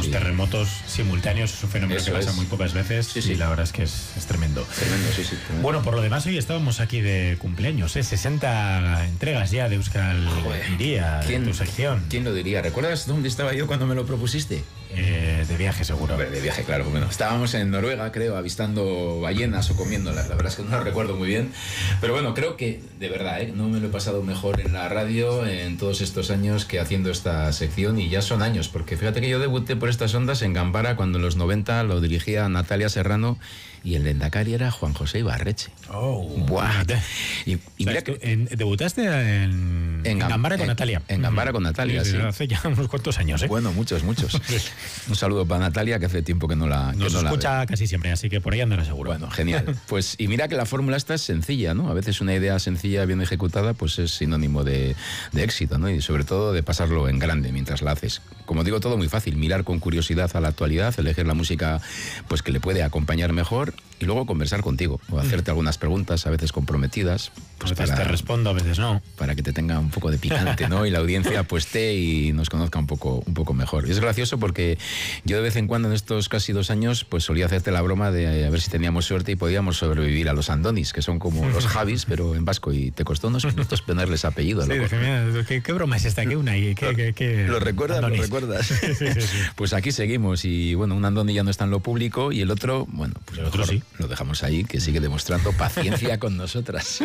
Los terremotos simultáneos es un fenómeno que pasa muy pocas veces y la verdad es que es tremendo. Tremendo, sí. Tremendo. Bueno, por lo demás, hoy estábamos aquí de cumpleaños, 60 entregas ya de Euskal Iría, de tu sección. ¿Quién lo diría? ¿Recuerdas dónde estaba yo cuando me lo propusiste? De viaje, seguro. De viaje, claro. Bueno, estábamos en Noruega, creo, avistando ballenas o comiéndolas. La verdad es que no lo recuerdo muy bien. Pero bueno, creo que, de verdad, no me lo he pasado mejor en la radio en todos estos años que haciendo esta sección. Y ya son años, porque fíjate que yo debuté por estas ondas en Gambara cuando en los 90 lo dirigía Natalia Serrano y el Lehendakari era Juan José Ibarreche. ¡Buah! Y o sea, mira que debutaste en Gambara con Natalia. En Gambara con Natalia, sí. Hace ya unos cuantos años, ¿eh? Bueno, muchos. Un saludo para Natalia, que hace tiempo que no la Nos escucha casi siempre, así que por ahí andará seguro. Bueno, genial. Pues, y mira que la fórmula esta es sencilla, ¿no? A veces una idea sencilla, bien ejecutada, pues es sinónimo de éxito, ¿no? Y sobre todo de pasarlo en grande mientras la haces. Como digo, todo muy fácil. Mirar con curiosidad a la actualidad, elegir la música pues que le puede acompañar mejor y luego conversar contigo o hacerte algunas preguntas, a veces comprometidas. Pues a veces te respondo, a veces no. Para que te tenga un poco de picante, ¿no? Y la audiencia pues y nos conozca un poco mejor. Y es gracioso porque yo de vez en cuando en estos casi 2 años pues solía hacerte la broma de a ver si teníamos suerte y podíamos sobrevivir a los Andonis, que son como los Javis, pero en vasco, y te costó unos minutos ponerles apellido. Sí, ¿qué broma es esta? ¿Qué una? ¿Lo recuerdas? Andonis. ¿Lo recuerdas? Sí. Pues aquí seguimos y bueno, un Andoni ya no está en lo público y el otro, bueno, pues el otro sí. Lo dejamos ahí, que sigue demostrando paciencia con nosotras.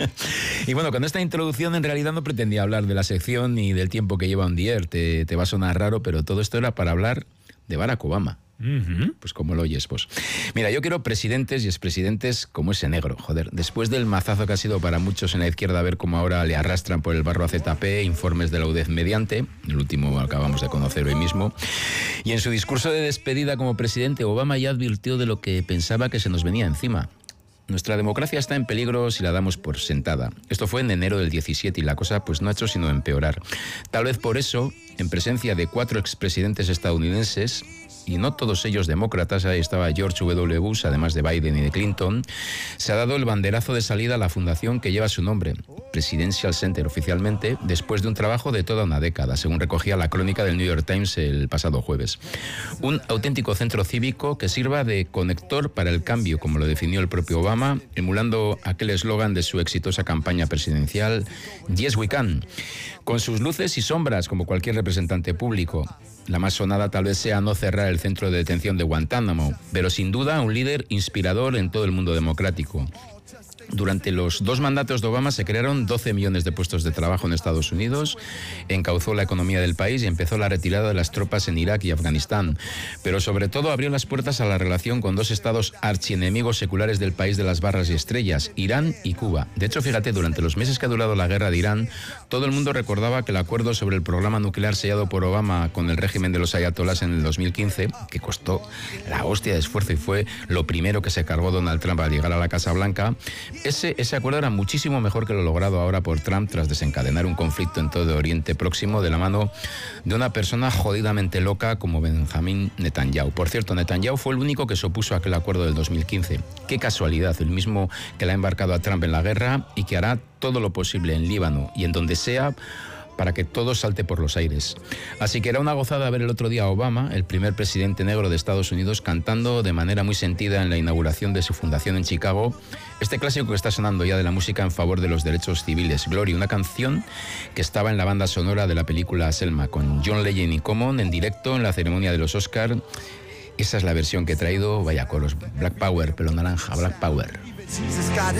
Y bueno, con esta introducción en realidad no pretendía hablar de la sección ni del tiempo que lleva On The Air. Te va a sonar raro, pero todo esto era para hablar de Barack Obama. Pues como lo oyes, pues. Mira, yo quiero presidentes y expresidentes como ese negro, joder. Después del mazazo que ha sido para muchos en la izquierda, ver cómo ahora le arrastran por el barro a ZP, informes de la UDEF mediante, el último acabamos de conocer hoy mismo. Y en su discurso de despedida como presidente, Obama ya advirtió de lo que pensaba que se nos venía encima. Nuestra democracia está en peligro si la damos por sentada. Esto fue en enero del 17 y la cosa pues no ha hecho sino empeorar. Tal vez por eso, en presencia de 4 expresidentes estadounidenses, y no todos ellos demócratas, ahí estaba George W. Bush, además de Biden y de Clinton, se ha dado el banderazo de salida a la fundación que lleva su nombre, Presidential Center oficialmente, después de un trabajo de toda una década, según recogía la crónica del New York Times el pasado jueves. Un auténtico centro cívico que sirva de conector para el cambio, como lo definió el propio Obama, emulando aquel eslogan de su exitosa campaña presidencial, Yes We Can, con sus luces y sombras, como cualquier representante público. La más sonada tal vez sea no cerrar el centro de detención de Guantánamo, pero sin duda un líder inspirador en todo el mundo democrático. Durante los 2 mandatos de Obama se crearon 12 millones de puestos de trabajo en Estados Unidos, encauzó la economía del país y empezó la retirada de las tropas en Irak y Afganistán. Pero sobre todo abrió las puertas a la relación con 2 estados archienemigos seculares del país de las barras y estrellas, Irán y Cuba. De hecho, fíjate, durante los meses que ha durado la guerra de Irán, todo el mundo recordaba que el acuerdo sobre el programa nuclear sellado por Obama con el régimen de los ayatolás en el 2015, que costó la hostia de esfuerzo y fue lo primero que se cargó Donald Trump al llegar a la Casa Blanca, ese acuerdo era muchísimo mejor que lo logrado ahora por Trump tras desencadenar un conflicto en todo Oriente Próximo de la mano de una persona jodidamente loca como Benjamín Netanyahu. Por cierto, Netanyahu fue el único que se opuso a aquel acuerdo del 2015. Qué casualidad, el mismo que le ha embarcado a Trump en la guerra y que hará todo lo posible en Líbano y en donde sea para que todo salte por los aires. Así que era una gozada ver el otro día a Obama, el primer presidente negro de Estados Unidos, cantando de manera muy sentida en la inauguración de su fundación en Chicago, este clásico que está sonando ya de la música en favor de los derechos civiles, Glory, una canción que estaba en la banda sonora de la película Selma, con John Legend y Common en directo en la ceremonia de los Oscar. Esa es la versión que he traído, vaya coros, Black Power, pelo naranja, Black Power.